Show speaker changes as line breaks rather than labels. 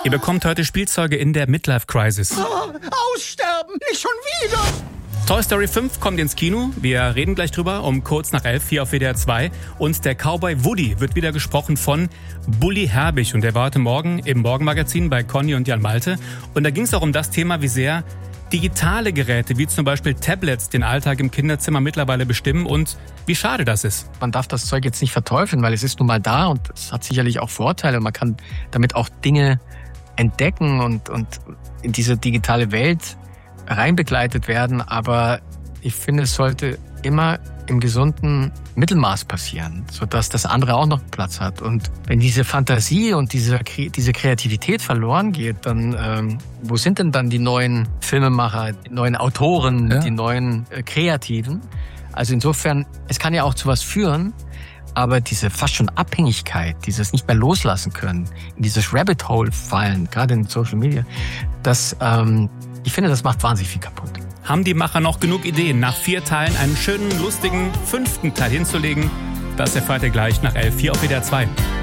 Ihr bekommt heute Spielzeuge in der Midlife-Crisis.
Aussterben, nicht schon wieder!
Toy Story 5 kommt ins Kino. Wir reden gleich drüber um kurz nach 11 hier auf WDR 2. Und der Cowboy Woody wird wieder gesprochen von Bully Herbig. Und der war heute Morgen im Morgenmagazin bei Conny und Jan Malte. Und da ging es auch um das Thema, wie sehr digitale Geräte, wie zum Beispiel Tablets, den Alltag im Kinderzimmer mittlerweile bestimmen und wie schade das ist.
Man darf das Zeug jetzt nicht verteufeln, weil es ist nun mal da und es hat sicherlich auch Vorteile. Man kann damit auch Dinge entdecken und in diese digitale Welt reinbegleitet werden. Aber ich finde, es sollte immer im gesunden Mittelmaß passieren, sodass das andere auch noch Platz hat. Und wenn diese Fantasie und diese Kreativität verloren geht, dann wo sind denn dann die neuen Filmemacher, die neuen Autoren, die neuen Kreativen? Also insofern, es kann ja auch zu was führen, aber diese fast schon Abhängigkeit, dieses nicht mehr loslassen können, in dieses Rabbit Hole fallen, gerade in Social Media, das, ich finde, das macht wahnsinnig viel kaputt.
Haben die Macher noch genug Ideen, nach 4 Teilen einen schönen, lustigen 5. Teil hinzulegen? Das erfahrt ihr gleich nach 11 hier auf WDR 2.